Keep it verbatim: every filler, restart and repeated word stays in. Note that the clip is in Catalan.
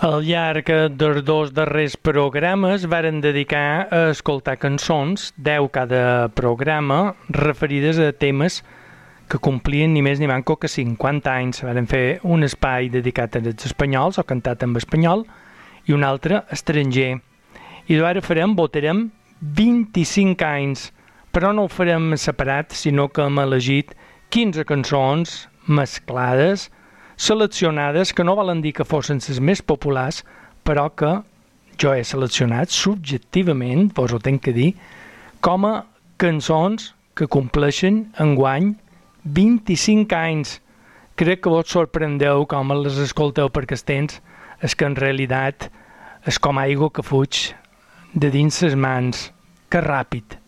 Al llarg dels dos darrers programes varen dedicar a escoltar cançons, deu cada programa, referides a temes que complien ni més ni manco que cinquanta anys. Varen fer un espai dedicat als espanyols o cantat en espanyol i un altre estranger. I ara farem, votarem vint-i-cinc anys, però no ho farem separat, sinó que hem elegit quinze cançons mesclades, seleccionades, que no volen dir que fossin les més populars, però que jo he seleccionat subjectivament, vos ho tenc que dir, com a cançons que compleixen enguany vint-i-cinc anys. Crec que vos sorprendeu com les escolteu perquè el temps és que en realitat és com aigua que fuig de dins les mans. Que ràpid!